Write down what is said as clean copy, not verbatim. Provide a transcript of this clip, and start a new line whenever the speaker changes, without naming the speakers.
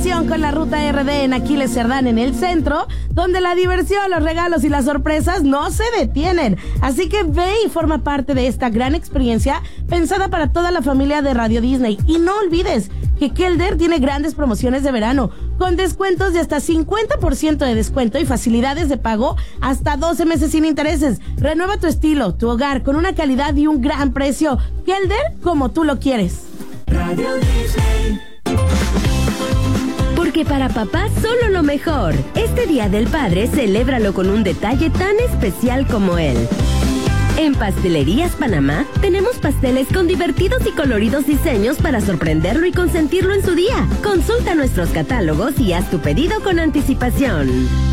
celebración con la Ruta RD en Aquiles Cerdán en el centro, donde la diversión, los regalos y las sorpresas no se detienen. Así que ve y forma parte de esta gran experiencia pensada para toda la familia de Radio Disney. Y no olvides que Kelder tiene grandes promociones de verano, con descuentos de hasta 50% de descuento y facilidades de pago hasta 12 meses sin intereses. Renueva tu estilo, tu hogar, con una calidad y un gran precio. Kelder, como tú lo quieres.
Radio Disney. Porque para papá solo lo mejor. Este Día del Padre, celébralo con un detalle tan especial como él. En Pastelerías Panamá tenemos pasteles con divertidos y coloridos diseños para sorprenderlo y consentirlo en su día. Consulta nuestros catálogos y haz tu pedido con anticipación.